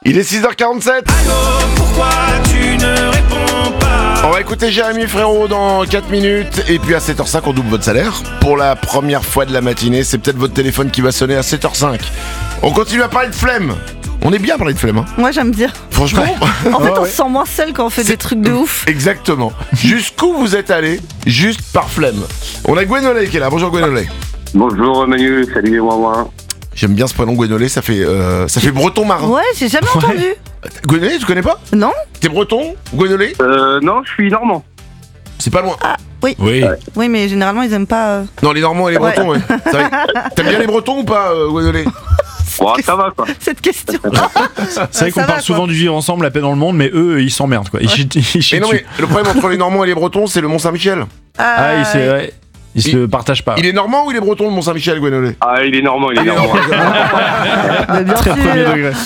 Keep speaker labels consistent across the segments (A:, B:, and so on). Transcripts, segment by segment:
A: Il est 6h47.
B: Allô, pourquoi tu ne réponds pas?
A: On va écouter Jérémy Frérot dans 4 minutes. Et puis à 7h05, on double votre salaire. Pour la première fois de la matinée, c'est peut-être votre téléphone qui va sonner à 7h05. On continue à parler de flemme. On est bien à parler de flemme, hein.
C: Moi j'aime bien.
A: Franchement.
C: En fait, on se sent moins seul quand on fait des trucs de ouf.
A: Exactement. Jusqu'où vous êtes allé juste par flemme? On a Gwenolé qui est là. Bonjour Gwenolé.
D: Bonjour Manu, salut les Wawa.
A: J'aime bien ce prénom Gwenolé, ça fait breton marin.
C: Ouais, j'ai jamais entendu.
A: Gwenolé, tu connais pas?
C: Non?
A: T'es breton, Gwenolé?
D: Non, je suis normand.
A: C'est pas loin.
C: Oui.
E: Oui.
C: Oui, mais généralement ils aiment pas.
A: Non, les Normands et les
C: Ouais.
A: Bretons, ouais. C'est vrai. T'aimes bien les Bretons ou pas, Gwenolé?
D: Bon, ça va quoi.
C: Cette question.
E: C'est vrai qu'on
C: Ça va,
E: parle souvent du vivre ensemble, la paix dans le monde, mais eux, ils s'emmerdent quoi. Ils chient
A: Mais non,
E: dessus.
A: mais le problème entre les Normands et les Bretons, c'est le Mont-Saint-Michel.
E: Ah, ils se partagent pas.
A: Il est normand ou il est breton, le Mont-Saint-Michel, Gwenolé?
D: Ah, il est normand, il est
A: Il est
D: normand.
C: Mais bien
E: Très premier
C: sûr.
E: degré.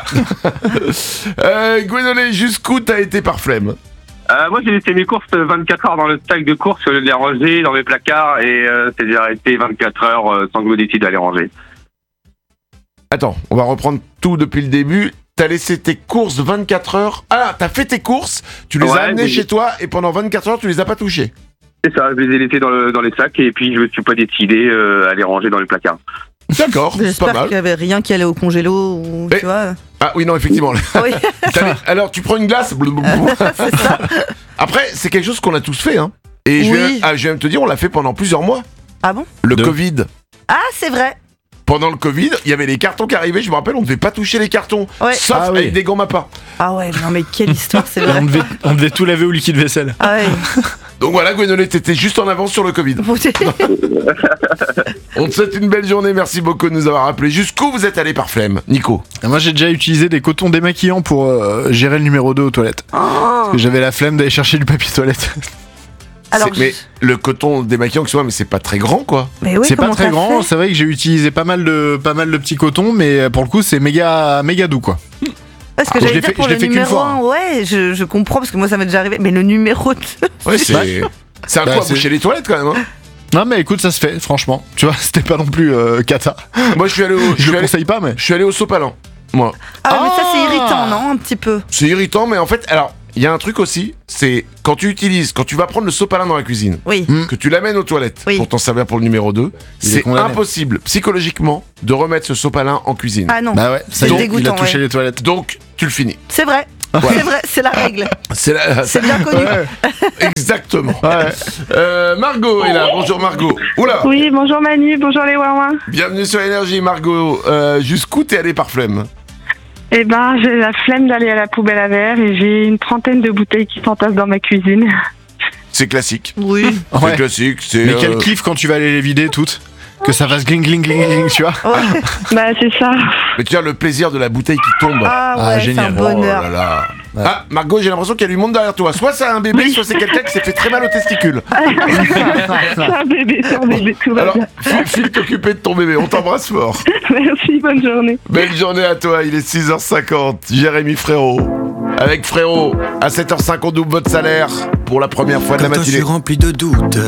A: Voilà. Gwenolé, jusqu'où t'as été par flemme?
D: Moi, j'ai laissé mes courses 24 heures dans le sac de courses au lieu de les ranger dans mes placards et c'est-à-dire resté 24 heures sans que je décide d'aller ranger.
A: Attends, on va reprendre tout depuis le début. T'as laissé tes courses 24 heures. Ah, t'as fait tes courses, tu les as
D: Ouais,
A: amenées
D: mais-
A: chez toi et pendant 24 heures, tu les as pas touchées.
D: C'est ça, je les ai laissés dans les sacs et puis je me suis pas décidé à les ranger dans les placards.
A: D'accord, c'est pas
C: J'espère qu'il
A: mal.
C: n'y avait rien qui allait au congélo ou
A: Mais-
C: tu vois.
A: Ah oui, non, effectivement.
C: Oui,
A: Alors, tu prends une glace.
C: c'est ça.
A: Après, c'est quelque chose qu'on a tous fait, hein. Et je
C: Oui.
A: viens de te dire, on l'a fait pendant plusieurs mois.
C: Ah bon?
A: Le
E: Deux.
A: Covid.
C: Ah, c'est vrai.
A: Pendant le Covid, il y avait les cartons qui arrivaient. Je me rappelle, on ne devait pas toucher les cartons.
C: Ouais.
A: Sauf
E: Ah oui.
A: avec des gants Mappa.
C: Ah ouais, non mais quelle histoire, c'est vrai.
E: On devait tout laver au liquide vaisselle.
C: Ah ouais.
A: Donc voilà, Gwenolé, t'étais juste en avance sur le Covid. On te souhaite une belle journée. Merci beaucoup de nous avoir appelés. Jusqu'où vous êtes allé par flemme, Nico?
E: Moi, j'ai déjà utilisé des cotons démaquillants pour gérer le numéro 2 aux toilettes. Parce que j'avais la flemme d'aller chercher du papier toilette.
C: Alors,
A: Mais le coton démaquillant, excuse-moi, mais c'est pas très grand, quoi.
C: mais oui,
E: C'est pas
C: comment
E: très
C: t'as
E: grand,
C: fait
E: c'est vrai que j'ai utilisé pas mal de petits cotons, mais pour le coup, c'est méga doux quoi.
C: Parce que
E: Je
C: j'allais
E: l'ai
C: dire
E: fait-
C: pour
E: je l'ai
C: le
E: fait qu'une
C: numéro
E: fois,
C: 1, ouais, je comprends parce que moi ça m'est déjà arrivé. Mais le numéro 2.
A: Ouais, c'est. C'est un
E: Bah,
A: coup à
E: c'est-
A: boucher les toilettes quand même. Hein.
E: Non, mais écoute, ça se fait, franchement. Tu vois, c'était pas non plus cata.
A: Moi, je suis allé au.
E: Je le conseille pas, mais.
A: Je suis allé au sopalin. Moi.
C: Ah, mais ça c'est
E: Ah.
C: irritant, non? Un petit peu.
A: C'est irritant, mais en fait, alors, il y a un truc aussi, c'est quand tu vas prendre le sopalin dans la cuisine,
C: Oui.
A: que tu l'amènes aux toilettes
C: Oui.
A: pour t'en servir pour le numéro 2,
E: Il est
A: c'est
E: condamné.
A: impossible psychologiquement de remettre ce sopalin en cuisine.
C: Ah non.
E: Bah ouais, ça
C: C'est
E: y est, il a
C: dégoûtant,
E: touché
C: ouais.
E: les toilettes.
A: Donc, tu le finis.
C: C'est vrai.
A: Voilà.
C: C'est vrai, c'est la règle.
A: C'est
C: C'est bien connu.
A: exactement.
E: Ouais.
A: Margot est là. Bonjour Margot. Oula.
F: Oui, bonjour Manu, bonjour les Wawa.
A: Bienvenue sur Énergie, Margot. Jusqu'où t'es allé par flemme?
F: Eh ben, j'ai la flemme d'aller à la poubelle à verre et j'ai une trentaine de bouteilles qui s'entassent dans ma cuisine.
A: C'est classique.
C: Oui.
A: C'est
E: Ouais.
A: classique. C'est.
E: Mais quel kiff quand tu vas aller les vider toutes. Que ça fasse gling gling gling gling, tu vois.
C: Ouais.
F: Bah, c'est ça.
A: Mais tu as le plaisir de la bouteille qui tombe.
C: Ah ouais, c'est
E: génial.
C: un
A: Oh
C: bonheur.
A: là là.
E: Ouais.
A: Ah, Margot, j'ai l'impression qu'il y a du monde derrière toi. Soit c'est un bébé, soit c'est quelqu'un qui s'est fait très mal aux testicules.
F: C'est un bébé, tout va
A: Alors,
F: bien.
A: file t'occuper de ton bébé. On t'embrasse fort.
F: Merci, bonne journée.
A: Belle journée à toi. Il est 6h50. Jérémy Frérot. Avec Frérot, à 7h05, on double votre salaire pour la première fois de la
B: Comme toi, je suis
A: matinée.
B: rempli de doutes.